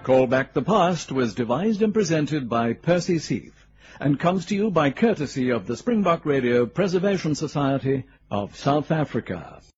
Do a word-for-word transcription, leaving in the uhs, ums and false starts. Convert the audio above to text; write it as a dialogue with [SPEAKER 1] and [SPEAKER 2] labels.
[SPEAKER 1] Call Back the Past was devised and presented by Percy Seath and comes to you by courtesy of the Springbok Radio Preservation Society of South Africa.